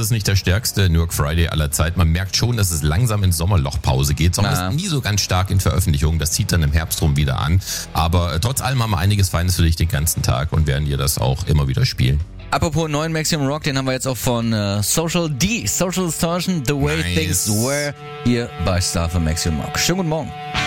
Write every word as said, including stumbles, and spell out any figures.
ist nicht der stärkste New York Friday aller Zeit. Man merkt schon, dass es langsam in Sommerlochpause geht. Sommer Na. ist nie so ganz stark in Veröffentlichungen. Das zieht dann im Herbst rum wieder an. Aber äh, trotz allem haben wir einiges Feines für dich den ganzen Tag und werden dir das auch immer wieder spielen. Apropos neuen Maximum Rock, den haben wir jetzt auch von äh, Social D, Social Distortion, The Way Nice. Things Were, hier bei Star für Maximum Rock. Schönen guten Morgen.